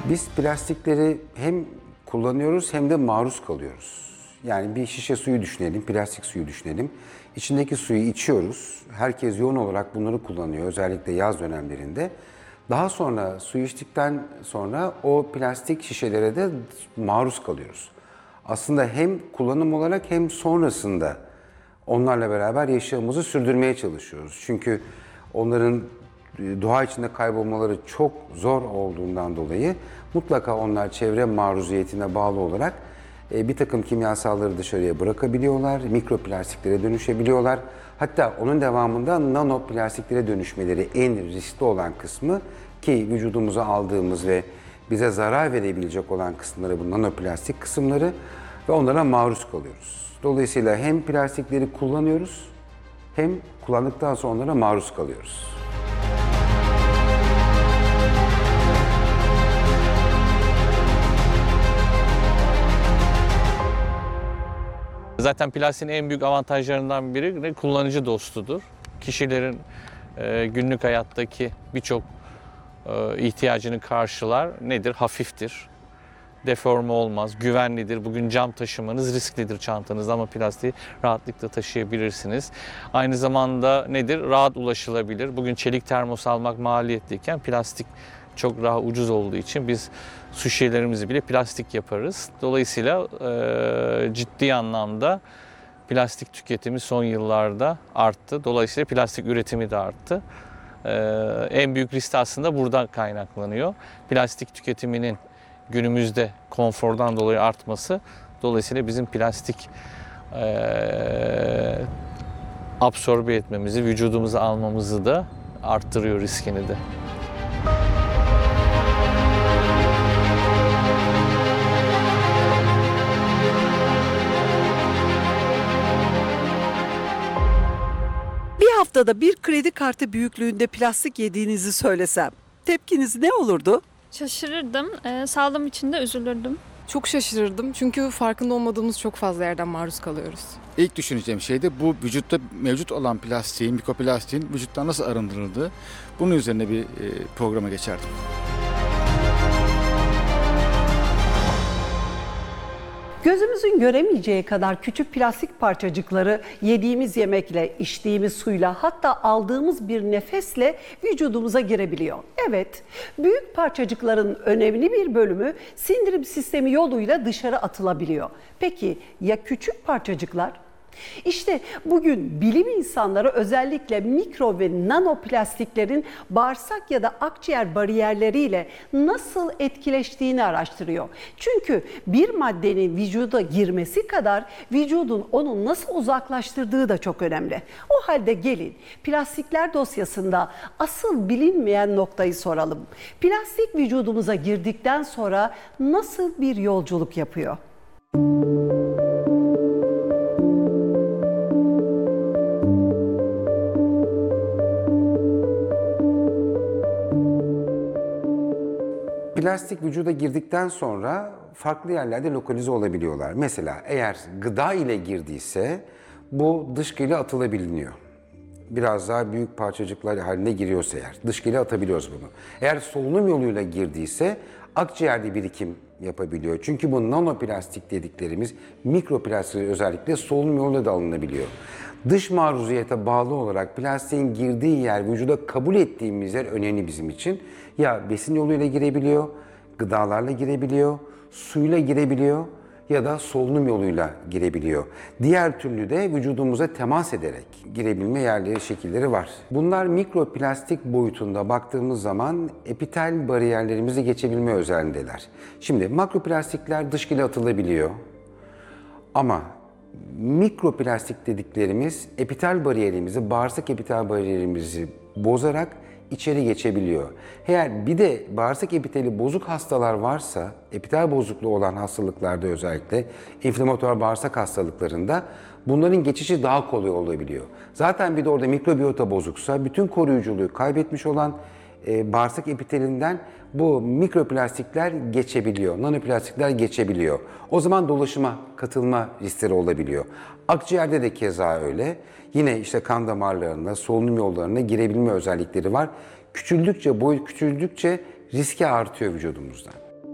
Biz plastikleri hem kullanıyoruz hem de maruz kalıyoruz. Yani bir şişe suyu düşünelim, plastik suyu düşünelim. İçindeki suyu içiyoruz. Herkes yoğun olarak bunları kullanıyor, özellikle yaz dönemlerinde. Daha sonra suyu içtikten sonra o plastik şişelere de maruz kalıyoruz. Aslında hem kullanım olarak hem sonrasında onlarla beraber yaşamımızı sürdürmeye çalışıyoruz. Çünkü onların doğa içinde kaybolmaları çok zor olduğundan dolayı mutlaka onlar çevre maruziyetine bağlı olarak bir takım kimyasalları dışarıya bırakabiliyorlar, mikroplastiklere dönüşebiliyorlar. Hatta onun devamında nanoplastiklere dönüşmeleri en riskli olan kısmı, ki vücudumuza aldığımız ve bize zarar verebilecek olan kısımları bu nanoplastik kısımları ve onlara maruz kalıyoruz. Dolayısıyla hem plastikleri kullanıyoruz hem kullandıktan sonra onlara maruz kalıyoruz. Zaten plastiğin en büyük avantajlarından biri de kullanıcı dostudur. Kişilerin günlük hayattaki birçok ihtiyacını karşılar. Nedir? Hafiftir, deforme olmaz, güvenlidir. Bugün cam taşımanız risklidir çantanızda ama plastiği rahatlıkla taşıyabilirsiniz. Aynı zamanda nedir? Rahat ulaşılabilir. Bugün çelik termos almak maliyetliyken plastik çok daha ucuz olduğu için biz su şişelerimizi bile plastik yaparız. Dolayısıyla ciddi anlamda plastik tüketimi son yıllarda arttı. Dolayısıyla plastik üretimi de arttı. En büyük risk aslında buradan kaynaklanıyor. Plastik tüketiminin günümüzde konfordan dolayı artması, dolayısıyla bizim plastik absorbe etmemizi, vücudumuza almamızı da arttırıyor riskini de. Bir haftada bir kredi kartı büyüklüğünde plastik yediğinizi söylesem, tepkiniz ne olurdu? Şaşırırdım. Sağlığım için de üzülürdüm. Çok şaşırırdım çünkü farkında olmadığımız çok fazla yerden maruz kalıyoruz. İlk düşüneceğim şey de bu vücutta mevcut olan plastiğin, mikroplastiğin vücuttan nasıl arındırıldığı. Bunun üzerine bir programa geçerdim. Gözümüzün göremeyeceği kadar küçük plastik parçacıkları yediğimiz yemekle, içtiğimiz suyla, hatta aldığımız bir nefesle vücudumuza girebiliyor. Evet, büyük parçacıkların önemli bir bölümü sindirim sistemi yoluyla dışarı atılabiliyor. Peki ya küçük parçacıklar? İşte bugün bilim insanları özellikle mikro ve nanoplastiklerin bağırsak ya da akciğer bariyerleriyle nasıl etkileştiğini araştırıyor. Çünkü bir maddenin vücuda girmesi kadar vücudun onu nasıl uzaklaştırdığı da çok önemli. O halde gelin plastikler dosyasında asıl bilinmeyen noktayı soralım. Plastik vücudumuza girdikten sonra nasıl bir yolculuk yapıyor? Plastik vücuda girdikten sonra farklı yerlerde lokalize olabiliyorlar. Mesela eğer gıda ile girdiyse bu dışkıyla atılabiliyor. Biraz daha büyük parçacıklar haline giriyorsa eğer dışkıyla atabiliyoruz bunu. Eğer solunum yoluyla girdiyse akciğerde birikim yapabiliyor. Çünkü bu nanoplastik dediklerimiz mikroplastik özellikle solunum yoluyla da alınabiliyor. Dış maruziyete bağlı olarak plastiğin girdiği yer, vücuda kabul ettiğimiz yer önemli bizim için. Ya besin yoluyla girebiliyor, gıdalarla girebiliyor, suyla girebiliyor ya da solunum yoluyla girebiliyor. Diğer türlü de vücudumuza temas ederek girebilme yerleri, şekilleri var. Bunlar mikroplastik boyutunda baktığımız zaman epitel bariyerlerimizi geçebilme özelliğindeler. Şimdi makroplastikler dışkıyla atılabiliyor ama mikroplastik dediklerimiz epitel bariyerimizi, bağırsak epitel bariyerimizi bozarak içeri geçebiliyor. Eğer bir de bağırsak epiteli bozuk hastalar varsa, epitel bozukluğu olan hastalıklarda özellikle inflamatuar bağırsak hastalıklarında bunların geçişi daha kolay olabiliyor. Zaten bir de orada mikrobiyota bozuksa bütün koruyuculuğu kaybetmiş olan bağırsak epitelinden bu mikroplastikler geçebiliyor, nanoplastikler geçebiliyor. O zaman dolaşıma katılma riskleri olabiliyor. Akciğerde de keza öyle. Yine işte kan damarlarına, solunum yollarına girebilme özellikleri var. Küçüldükçe, boyut küçüldükçe riski artıyor vücudumuzda.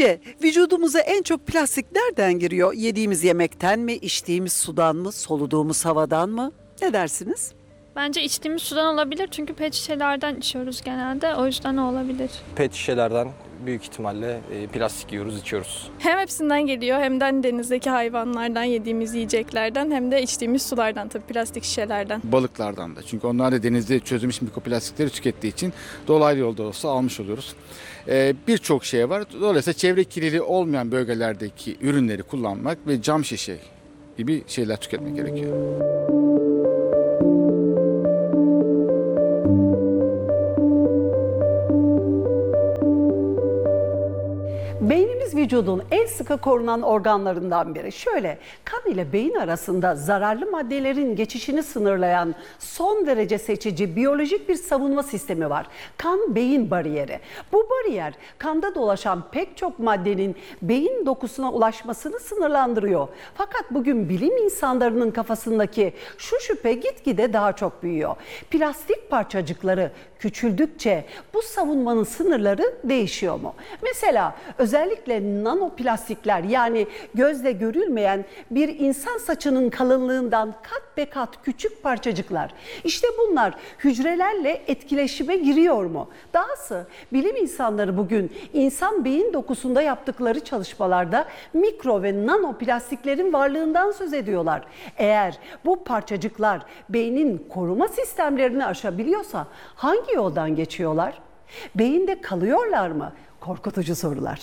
Sizce vücudumuza en çok plastik nereden giriyor? Yediğimiz yemekten mi, içtiğimiz sudan mı, soluduğumuz havadan mı? Ne dersiniz? Bence içtiğimiz sudan olabilir çünkü pet şişelerden içiyoruz genelde. O yüzden o olabilir. Pet şişelerden büyük ihtimalle plastik yiyoruz, içiyoruz. Hem hepsinden geliyor hem de denizdeki hayvanlardan, yediğimiz yiyeceklerden hem de içtiğimiz sulardan, tabii plastik şişelerden. Balıklardan da. Çünkü onlar da denizde çözülmüş mikroplastikleri tükettiği için dolaylı yolda olsa almış oluyoruz. Birçok şey var. Dolayısıyla çevre kirliliği olmayan bölgelerdeki ürünleri kullanmak ve cam şişe gibi şeyler tüketmek gerekiyor. Beynimiz vücudun en sıkı korunan organlarından biri. Şöyle, kan ile beyin arasında zararlı maddelerin geçişini sınırlayan son derece seçici biyolojik bir savunma sistemi var. Kan-beyin bariyeri. Bu bariyer kanda dolaşan pek çok maddenin beyin dokusuna ulaşmasını sınırlandırıyor. Fakat bugün bilim insanlarının kafasındaki şu şüphe gitgide daha çok büyüyor. Plastik parçacıkları küçüldükçe bu savunmanın sınırları değişiyor mu? Mesela özellikle nanoplastikler, yani gözle görülmeyen bir insan saçının kalınlığından kat be kat küçük parçacıklar. İşte bunlar hücrelerle etkileşime giriyor mu? Dahası bilim insanları bugün insan beyin dokusunda yaptıkları çalışmalarda mikro ve nanoplastiklerin varlığından söz ediyorlar. Eğer bu parçacıklar beynin koruma sistemlerini aşabiliyorsa hangi yoldan geçiyorlar? Beyinde kalıyorlar mı? Korkutucu sorular.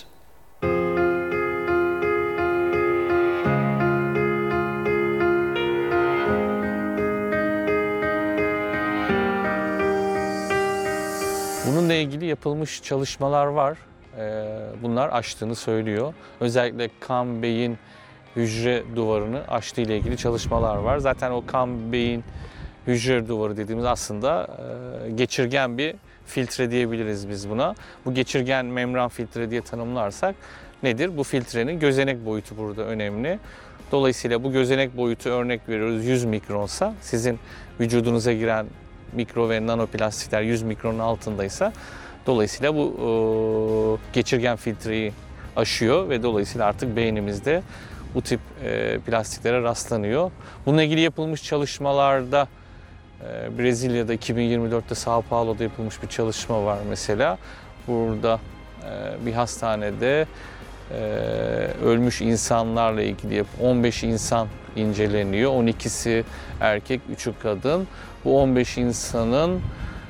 Bununla ilgili yapılmış çalışmalar var. Bunlar aştığını söylüyor. Özellikle kan beyin hücre duvarını aştığı ile ilgili çalışmalar var. Zaten o kan beyin hücre duvarı dediğimiz aslında geçirgen bir filtre diyebiliriz biz buna. Bu geçirgen membran filtre diye tanımlarsak nedir? Bu filtrenin gözenek boyutu burada önemli. Dolayısıyla bu gözenek boyutu, örnek veriyoruz, 100 mikronsa, sizin vücudunuza giren mikro ve nanoplastikler 100 mikronun altındaysa dolayısıyla bu geçirgen filtreyi aşıyor ve dolayısıyla artık beynimizde bu tip plastiklere rastlanıyor. Bununla ilgili yapılmış çalışmalarda Brezilya'da 2024'te São Paulo'da yapılmış bir çalışma var mesela. Burada bir hastanede ölmüş insanlarla ilgili 15 insan inceleniyor. 12'si erkek, 3'ü kadın. Bu 15 insanın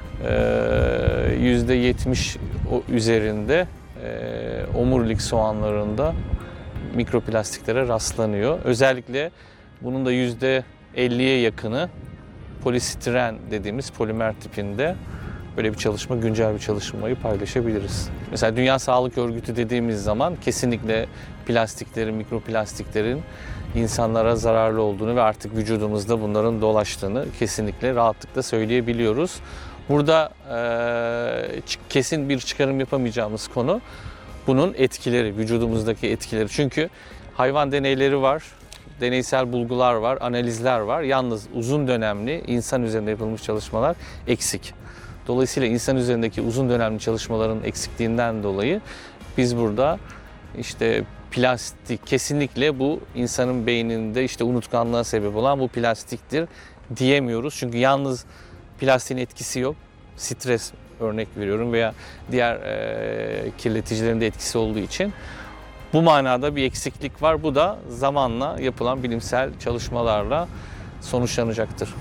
%70 üzerinde omurilik soğanlarında mikroplastiklere rastlanıyor. Özellikle bunun da %50'ye yakını polistiren dediğimiz polimer tipinde. Böyle bir çalışma, güncel bir çalışmayı paylaşabiliriz. Mesela Dünya Sağlık Örgütü dediğimiz zaman kesinlikle plastiklerin, mikroplastiklerin insanlara zararlı olduğunu ve artık vücudumuzda bunların dolaştığını kesinlikle rahatlıkla söyleyebiliyoruz. Burada kesin bir çıkarım yapamayacağımız konu bunun etkileri, vücudumuzdaki etkileri. Çünkü hayvan deneyleri var, deneysel bulgular var, analizler var. Yalnız uzun dönemli insan üzerinde yapılmış çalışmalar eksik. Dolayısıyla insan üzerindeki uzun dönemli çalışmaların eksikliğinden dolayı biz burada işte plastik, kesinlikle bu insanın beyninde işte unutkanlığa sebep olan bu plastiktir diyemiyoruz. Çünkü yalnız plastiğin etkisi yok. Stres örnek veriyorum veya diğer kirleticilerin de etkisi olduğu için bu manada bir eksiklik var. Bu da zamanla yapılan bilimsel çalışmalarla sonuçlanacaktır.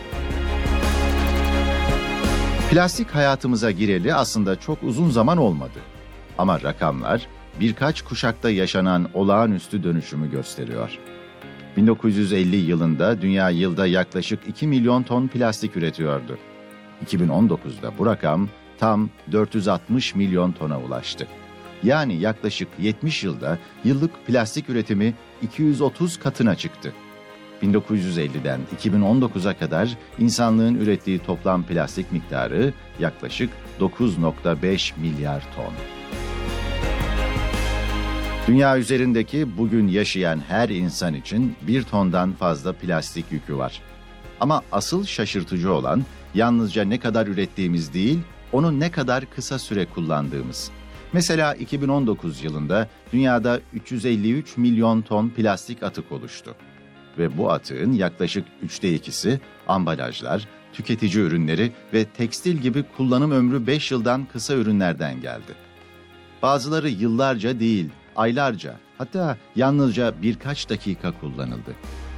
Plastik hayatımıza gireli aslında çok uzun zaman olmadı. Ama rakamlar birkaç kuşakta yaşanan olağanüstü dönüşümü gösteriyor. 1950 yılında dünya yılda yaklaşık 2 milyon ton plastik üretiyordu. 2019'da bu rakam tam 460 milyon tona ulaştı. Yani yaklaşık 70 yılda yıllık plastik üretimi 230 katına çıktı. 1950'den 2019'a kadar insanlığın ürettiği toplam plastik miktarı yaklaşık 9,5 milyar ton. Dünya üzerindeki bugün yaşayan her insan için 1 tondan fazla plastik yükü var. Ama asıl şaşırtıcı olan yalnızca ne kadar ürettiğimiz değil, onu ne kadar kısa süre kullandığımız. Mesela 2019 yılında dünyada 353 milyon ton plastik atık oluştu. Ve bu atığın yaklaşık 2/3'ü ambalajlar, tüketici ürünleri ve tekstil gibi kullanım ömrü 5 yıldan kısa ürünlerden geldi. Bazıları yıllarca değil, aylarca, hatta yalnızca birkaç dakika kullanıldı.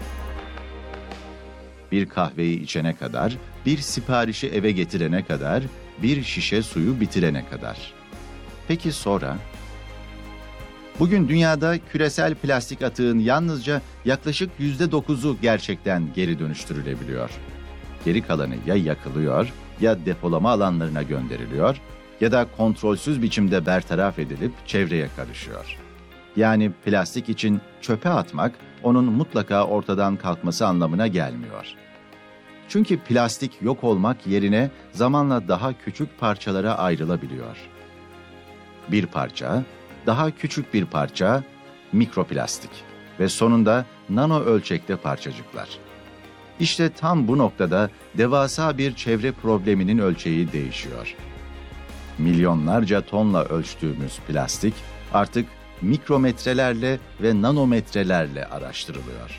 Bir kahveyi içene kadar, bir siparişi eve getirene kadar, bir şişe suyu bitirene kadar. Peki sonra? Bugün dünyada küresel plastik atığın yalnızca yaklaşık %9'u gerçekten geri dönüştürülebiliyor. Geri kalanı ya yakılıyor, ya depolama alanlarına gönderiliyor ya da kontrolsüz biçimde bertaraf edilip çevreye karışıyor. Yani plastik için çöpe atmak, onun mutlaka ortadan kalkması anlamına gelmiyor. Çünkü plastik yok olmak yerine zamanla daha küçük parçalara ayrılabiliyor. Bir parça, daha küçük bir parça, mikroplastik ve sonunda nano ölçekte parçacıklar. İşte tam bu noktada devasa bir çevre probleminin ölçeği değişiyor. Milyonlarca tonla ölçtüğümüz plastik artık mikrometrelerle ve nanometrelerle araştırılıyor.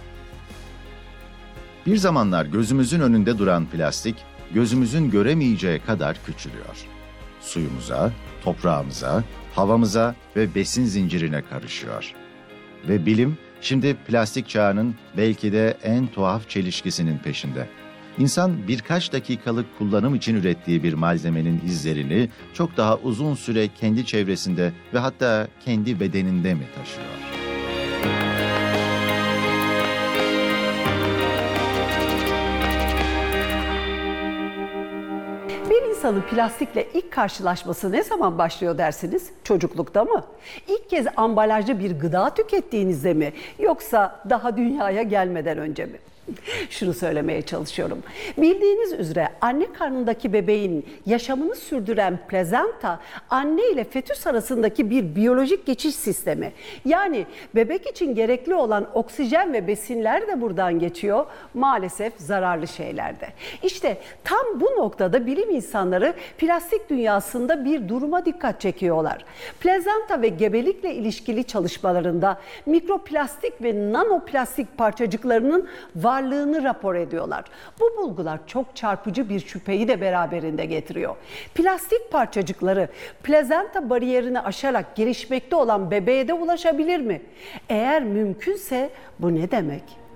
Bir zamanlar gözümüzün önünde duran plastik, gözümüzün göremeyeceği kadar küçülüyor. Suyumuza, toprağımıza, havamıza ve besin zincirine karışıyor. Ve bilim şimdi plastik çağının belki de en tuhaf çelişkisinin peşinde. İnsan birkaç dakikalık kullanım için ürettiği bir malzemenin izlerini çok daha uzun süre kendi çevresinde ve hatta kendi bedeninde mi taşıyor? Bir insanın plastikle ilk karşılaşması ne zaman başlıyor dersiniz? Çocuklukta mı? İlk kez ambalajlı bir gıda tükettiğinizde mi? Yoksa daha dünyaya gelmeden önce mi? Şunu söylemeye çalışıyorum. Bildiğiniz üzere anne karnındaki bebeğin yaşamını sürdüren plazenta, anne ile fetüs arasındaki bir biyolojik geçiş sistemi. Yani bebek için gerekli olan oksijen ve besinler de buradan geçiyor. Maalesef zararlı şeyler de. İşte tam bu noktada bilim insanları plastik dünyasında bir duruma dikkat çekiyorlar. Plazenta ve gebelikle ilişkili çalışmalarında mikroplastik ve nanoplastik parçacıklarının varlığını rapor ediyorlar. Bu bulgular çok çarpıcı bir şüpheyi de beraberinde getiriyor. Plastik parçacıkları plazenta bariyerini aşarak gelişmekte olan bebeğe de ulaşabilir mi? Eğer mümkünse bu ne demek?